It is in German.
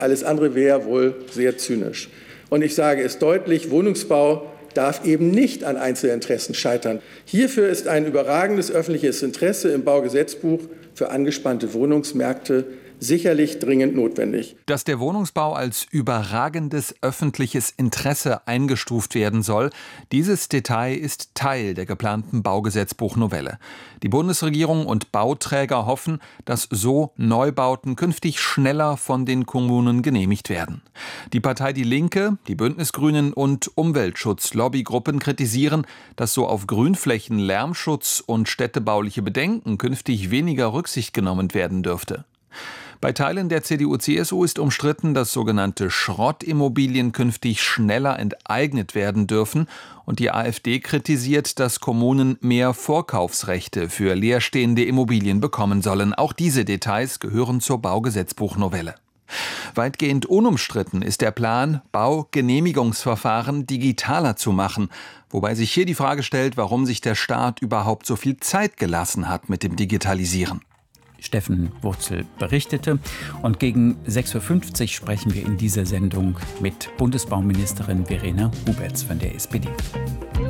Alles andere wäre wohl sehr zynisch. Und ich sage es deutlich, Wohnungsbau darf eben nicht an Einzelinteressen scheitern. Hierfür ist ein überragendes öffentliches Interesse im Baugesetzbuch für angespannte Wohnungsmärkte sicherlich dringend notwendig. Dass der Wohnungsbau als überragendes öffentliches Interesse eingestuft werden soll, dieses Detail ist Teil der geplanten Baugesetzbuchnovelle. Die Bundesregierung und Bauträger hoffen, dass so Neubauten künftig schneller von den Kommunen genehmigt werden. Die Partei Die Linke, die Bündnisgrünen und Umweltschutz-Lobbygruppen kritisieren, dass so auf Grünflächen Lärmschutz und städtebauliche Bedenken künftig weniger Rücksicht genommen werden dürfte. Bei Teilen der CDU/CSU ist umstritten, dass sogenannte Schrottimmobilien künftig schneller enteignet werden dürfen. Und die AfD kritisiert, dass Kommunen mehr Vorkaufsrechte für leerstehende Immobilien bekommen sollen. Auch diese Details gehören zur Baugesetzbuchnovelle. Weitgehend unumstritten ist der Plan, Baugenehmigungsverfahren digitaler zu machen. Wobei sich hier die Frage stellt, warum sich der Staat überhaupt so viel Zeit gelassen hat mit dem Digitalisieren. Steffen Wurzel berichtete. Und gegen 6.50 Uhr sprechen wir in dieser Sendung mit Bundesbauministerin Verena Huberts von der SPD.